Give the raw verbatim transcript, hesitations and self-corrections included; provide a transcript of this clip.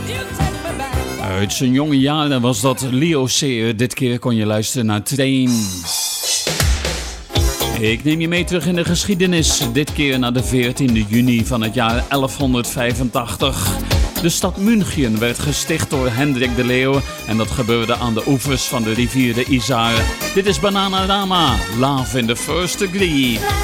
Uit zijn jonge jaren was dat Leo Sayer. Dit keer kon je luisteren naar Train. Ik neem je mee terug in de geschiedenis. Dit keer naar de veertiende juni van het jaar elfhonderdvijfentachtig. De stad München werd gesticht door Hendrik de Leeuw. En dat gebeurde aan de oevers van de rivier de Isar. Dit is Bananarama, Love in the First Degree.